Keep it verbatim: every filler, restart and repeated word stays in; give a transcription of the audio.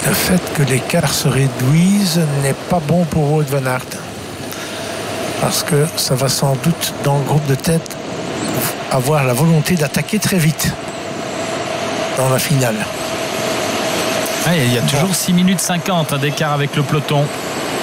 Le fait que l'écart se réduise n'est pas bon pour Wout van Aert. Parce que ça va sans doute, dans le groupe de tête, avoir la volonté d'attaquer très vite dans la finale. Ah, il y a toujours six minutes cinquante hein, d'écart avec le peloton.